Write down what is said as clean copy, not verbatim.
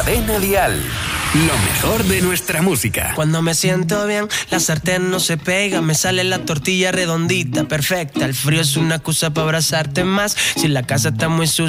Cadena Dial. Lo mejor de nuestra música. Cuando me siento bien, la sartén no se pega. Me sale la tortilla redondita, perfecta. El frío es una excusa para abrazarte más. Si la casa está muy sucia